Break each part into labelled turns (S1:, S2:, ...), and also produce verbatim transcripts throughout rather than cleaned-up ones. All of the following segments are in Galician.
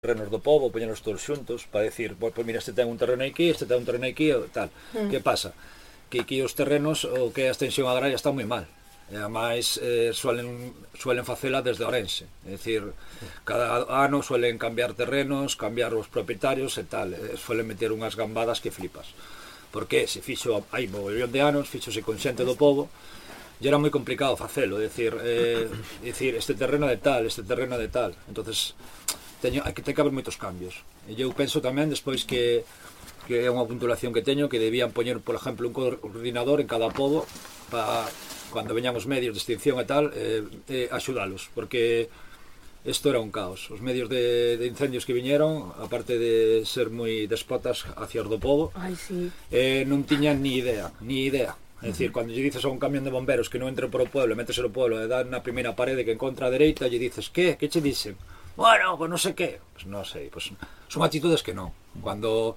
S1: terrenos do pobo, poñenos todos xuntos para decir, pois pues mira, este ten un terreno aquí, este ten un terreno aquí, tal. Mm. Que pasa? Que aquí os terrenos, o que a extensión agraria está moi mal. E ademais eh, suelen, suelen facela desde Ourense. É dicir, cada ano suelen cambiar terrenos, cambiar os propietarios e tal. E suelen meter unhas gambadas que flipas. Porque se fixo, hai mogollón de anos, fixose con xente do pobo, e era moi complicado facelo, é dicir, eh, dicir, este terreno de tal, este terreno de tal. Entonces, teño, hai que ten que haber moitos cambios. E eu penso tamén, despois que, que é unha puntulación que teño, que debían poñer, por exemplo, un coordinador en cada pobo para, cando veñan os medios de extinción e tal, eh, eh, axudalos, porque isto era un caos. Os medios de, de incendios que viñeron, aparte de ser moi despotas hacia os do pobo,
S2: Ay, sí.
S1: eh, non tiñan ni idea, ni idea. É dicir, cando lle dices a un camión de bomberos que non entre por o pueblo, metes no pueblo e dan na primeira parede que encontra a dereita, lle dices, que? Que che dicen? Bueno, pues non sei que. Pues non sei, pues son actitudes que non. Cuando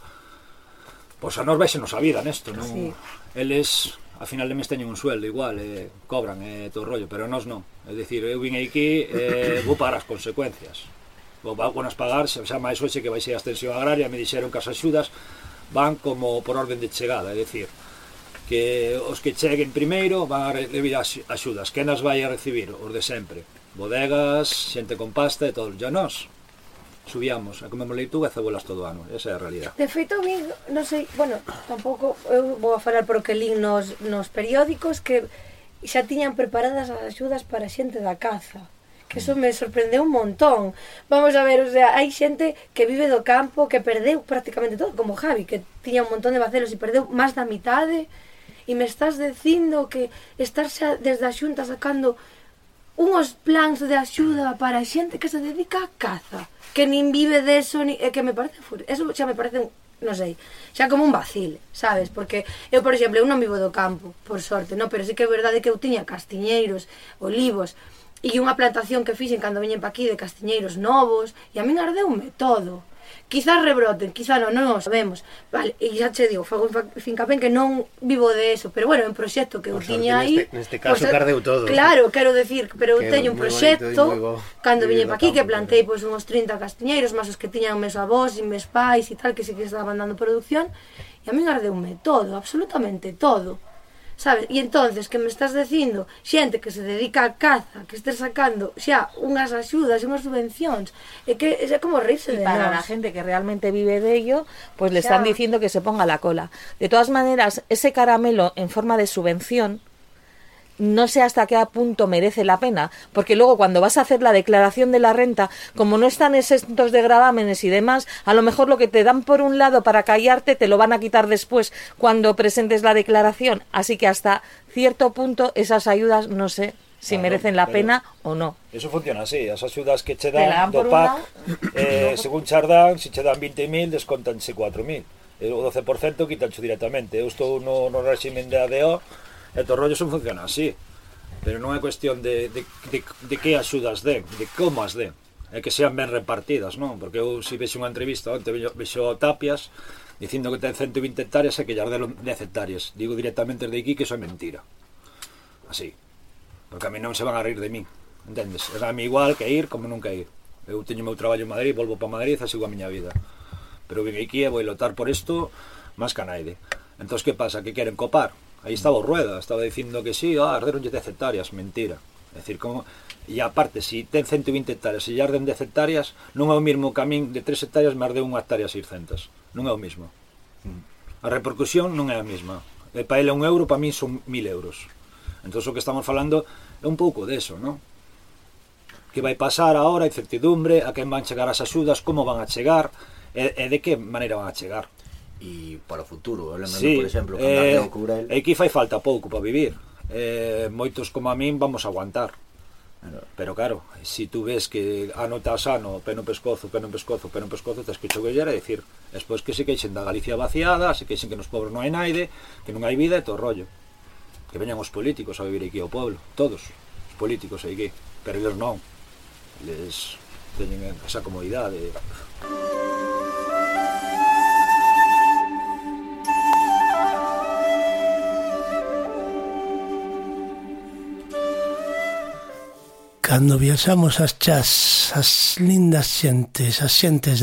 S1: pues a nos vexenos a vida nesto, non? Sí. Eles a final de mes teñen un sueldo igual, eh, cobran e eh, todo o rollo, pero nós non. É dicir, eu vim aquí, eh, vou pagar as consecuencias. Vou nas pagar, xa máis hoxe que vai ser a extensión agraria, me dixeron que as axudas van como por orden de chegada, é dicir, que os que cheguen primeiro van a recibir as axudas. Que nas vai a recibir? Os de sempre. Bodegas, xente con pasta e todo. Ya nós subíamos a comemos leituga e cebolas todo o ano. Esa é a realidade.
S2: De feito, mi, non sei, bueno, tampouco eu vou a falar por o que lín nos, nos periódicos que xa tiñan preparadas as axudas para xente da caza. Que eso me sorprendeu un montón. Vamos a ver, o sea, hai xente que vive do campo, que perdeu prácticamente todo, como Javi, que tiña un montón de bacelos e perdeu máis da mitade, e me estás dicindo que estás xa desde a Xunta sacando unhos plans de axuda para a xente que se dedica á caza, que nin vive deso, ni, é que me parece fur... eso xa me parece, non sei, xa como un vacil, sabes? Porque eu, por exemplo, eu non vivo do campo, por sorte, non, pero sí que é verdade que eu tiña castiñeiros, olivos, e unha plantación que fixen cando veñen pa aquí de castiñeiros novos, e a min ardeume todo. Quizás rebroten, quizás non, non o sabemos. Vale, e xa che digo, fago fincapén que non vivo de eso, pero bueno, é un proxecto que eu tiña aí.
S3: Neste, neste caso, pues, cardeu todo.
S2: Claro, quero decir, pero eu teño un proxecto, cando viñen pa aquí, que plantei pois, uns trinta castiñeiros, máis os que tiñan meus avós e meus pais e tal, que sí que estaban dando producción, e a min ardeume todo, absolutamente todo. Sabes? E entonces que me estás dicindo xente que se dedica a caza, que estés sacando xa unhas axudas e unhas subvencións, é que é como reírse de
S4: para
S2: nós.
S4: La gente que realmente vive de ello, pues le xa. Están diciendo que se ponga la cola. De todas maneras, ese caramelo en forma de subvención no sé hasta qué punto merece la pena, porque luego cuando vas a hacer la declaración de la renta, como no están exentos de gravámenes y demás, a lo mejor lo que te dan por un lado para callarte te lo van a quitar después cuando presentes la declaración, así que hasta cierto punto esas ayudas no sé si claro, merecen la pena o no.
S1: Eso funciona así, as axudas que che dan, dan do P A C, eh, según chardán, se che dan veinte mil, descontanse cuatro mil, o doce por cento quitancho directamente. Eu estou no, no régimen de A D O, e todo rollo son funciona así, pero non é cuestión de, de, de, de que axudas den, de como as den, é que sean ben repartidas, non? Porque eu si vexo unha entrevista onte vexo Tapias dicindo que ten ciento vinte hectáreas e que llas deron dez hectáreas, digo directamente desde aquí que iso é mentira, así, porque a mí non se van a reír de mí, entendes? É a mí igual que ir como nunca ir. Eu teño o meu traballo en Madrid, volvo para Madrid e sigo a miña vida, pero vim aquí e vou lotar por isto máis que a naide. Entón, que pasa? Que queren copar? Aí estaba o Rueda, estaba dicindo que sí, ah, arderonlle dez hectáreas, mentira. É dicir, como... E aparte, se si ten ciento vinte hectáreas e lle arden dez hectáreas, non é o mesmo que a min de tres hectáreas me arde unha hectárea seiscentas. Non é o mesmo. A repercusión non é a mesma. E para ele un euro, para min son mil euros. Entón, o que estamos falando é un pouco deso, non? Que vai pasar agora, incertidumbre, a quen van chegar as axudas, como van a chegar, e, e de que maneira van a chegar.
S3: E para o futuro, lembrando,
S1: sí,
S3: por exemplo, que
S1: eh,
S3: andar de Courel...
S1: aquí fai falta pouco para vivir, eh, moitos como a min vamos a aguantar, pero claro, se si tú ves que ano tras ano, peno pescozo, peno pescozo, peno pescozo, tens que choguellar e dicir, despois que se queixen da Galicia vaciada, se queixen que nos pobres non hai naide, que non hai vida e todo rollo, que veñan os políticos a vivir aquí ao pueblo, todos os políticos aquí, pero eles non, eles teñen esa comodidade.
S5: Cando viaxamos as chas, as lindas xentes, as xentes